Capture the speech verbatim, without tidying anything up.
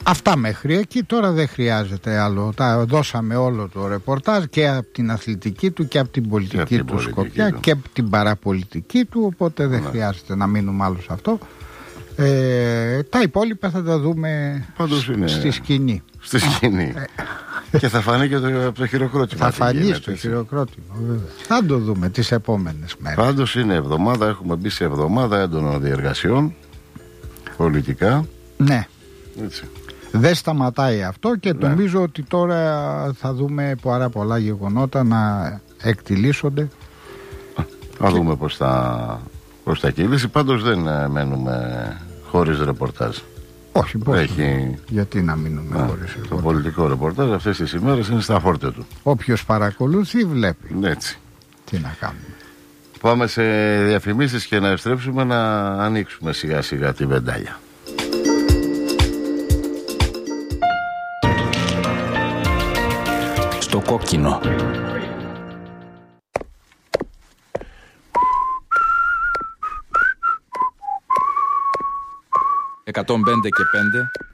Αυτά μέχρι εκεί, τώρα δεν χρειάζεται άλλο. Τα δώσαμε όλο το ρεπορτάζ και από την αθλητική του και από την πολιτική την του πολιτική σκοπιά του. και από την παραπολιτική του, οπότε δεν ναι. χρειάζεται να μείνουμε άλλο σε αυτό. Ε, τα υπόλοιπα θα τα δούμε Πάντως είναι... στη σκηνή. Στη σκηνή. Και θα φανεί και το, από το χειροκρότημα. Θα φανεί στο χειροκρότημα, βέβαια. Θα το δούμε τις επόμενες μέρες. Πάντως είναι εβδομάδα, έχουμε μπει σε εβδομάδα έντονων διεργασιών πολιτικά. Ναι. Έτσι. Δεν σταματάει αυτό και Ναι. νομίζω ότι τώρα θα δούμε πάρα πολλά γεγονότα να εκτιλήσονται. Θα και... δούμε πώς θα, πώς θα κυλήσει. Πάντως δεν μένουμε χωρίς ρεπορτάζ. Όχι, πώς. Έχει... Γιατί να μείνουμε Α, χωρίς το ρεπορτάζ. πολιτικό ρεπορτάζ αυτές τις ημέρες είναι στα φόρτε του. Όποιος παρακολουθεί βλέπει. Έτσι. Τι να κάνουμε. Πάμε σε διαφημίσεις και να επιστρέψουμε να ανοίξουμε σιγά σιγά τη βεντάλια. Στο κόκκινο. εκατόν πέντε και πέντε